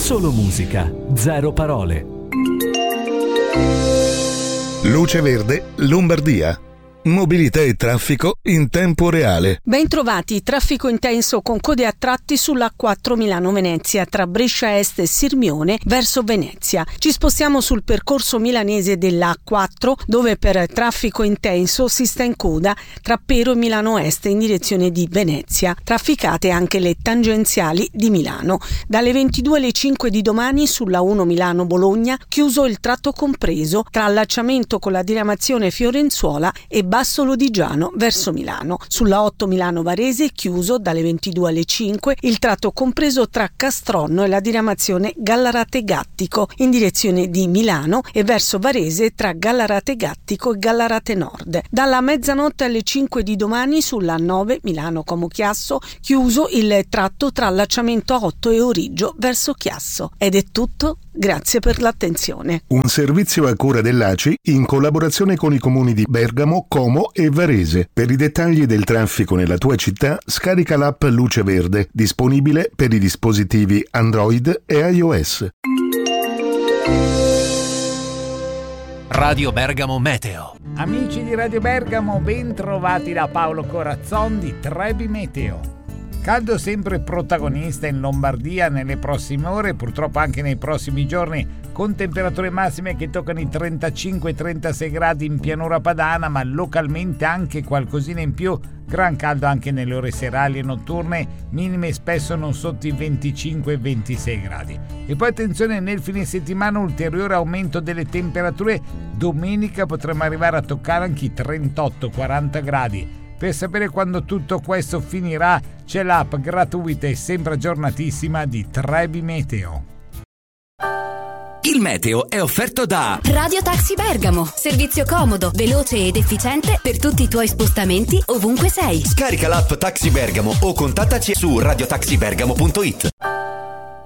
Solo musica, zero parole. Luce Verde, Lombardia. Mobilità e traffico in tempo reale. Bentrovati, traffico intenso con code a tratti sulla A4 Milano-Venezia tra Brescia Est e Sirmione verso Venezia. Ci spostiamo sul percorso milanese della A4 dove per traffico intenso si sta in coda tra Pero e Milano Est in direzione di Venezia. Trafficate anche le tangenziali di Milano. Dalle 22 alle 5 di domani sulla 1 Milano-Bologna chiuso il tratto compreso tra allacciamento con la diramazione Fiorenzuola e Basso Lodigiano verso Milano. Sulla 8 Milano-Varese chiuso dalle 22 alle 5 il tratto compreso tra Castronno e la diramazione Gallarate Gattico in direzione di Milano e verso Varese tra Gallarate Gattico e Gallarate Nord. Dalla mezzanotte alle 5 di domani sulla 9 Milano-Como Chiasso chiuso il tratto tra allacciamento 8 e Origgio verso Chiasso. Ed è tutto, grazie per l'attenzione. Un servizio a cura dell'ACI in collaborazione con i comuni di Bergamo, Como e Varese. Per i dettagli del traffico nella tua città, scarica l'app Luce Verde, disponibile per i dispositivi Android e iOS. Radio Bergamo Meteo. Amici di Radio Bergamo, ben trovati da Paolo Corazzon di Trebi Meteo. Caldo sempre protagonista in Lombardia nelle prossime ore, purtroppo anche nei prossimi giorni, con temperature massime che toccano i 35-36 gradi in pianura padana, ma localmente anche qualcosina in più. Gran caldo anche nelle ore serali e notturne, minime spesso non sotto i 25-26 gradi. E poi attenzione, nel fine settimana ulteriore aumento delle temperature, domenica potremo arrivare a toccare anche i 38-40 gradi. Per sapere quando tutto questo finirà c'è l'app gratuita e sempre aggiornatissima di Trebi Meteo. Il meteo è offerto da Radio Taxi Bergamo, servizio comodo, veloce ed efficiente per tutti i tuoi spostamenti ovunque sei. Scarica l'app Taxi Bergamo o contattaci su radiotaxibergamo.it.